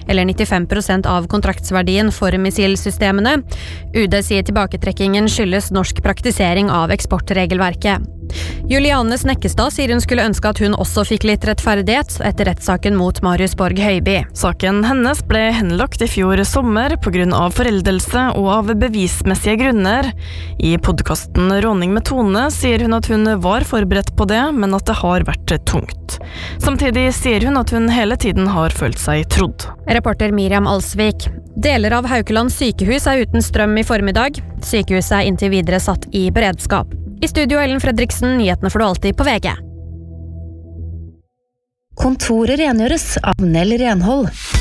eller 95% av kontraktsverdien for missilsystemene. UD sier tilbaketrekkingen skyldes norsk praktisering av eksportregelverket. Juliane Snekkestad sier hun skulle ønske at hun også fikk litt rettferdighet etter rettssaken mot Marius Borg Høiby. Saken hennes ble henlagt i fjor sommer på grunn av foreldelse og av bevismessige grunner. I podcasten Råning med Tone sier hun at hun var forberedt på det, men at det har vært tungt. Samtidig sier hun at hun hele tiden har følt seg trodd. Reporter Miriam Alsvik. Deler av Haukeland sykehus er uten strøm i formiddag. Sykehuset er inntil videre satt i beredskap. I studio Ellen Fredriksen, nyhetene får du alltid på VG. Kontoret rengjøres av Nell Renhold.